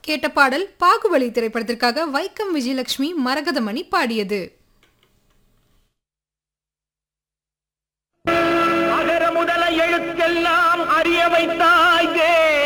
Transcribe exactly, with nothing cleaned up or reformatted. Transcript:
கேட்ட பாடல் பாகுபலி திரைப்படத்திற்காக வைக்கம் விஜயலட்சுமி மரகதமணி பாடியது. அகர முதல எழுத்தெல்லாம் அறிய வைத்தாய்